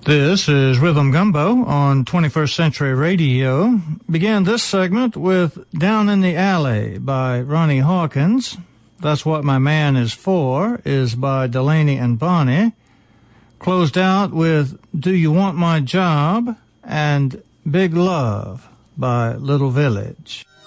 This is Rhythm Gumbo on 21st Century Radio. Began this segment with Down in the Alley by Ronnie Hawkins. That's What My Man Is For is by Delaney and Bonnie. Closed out with Do You Want My Job and Big Love by Little Village.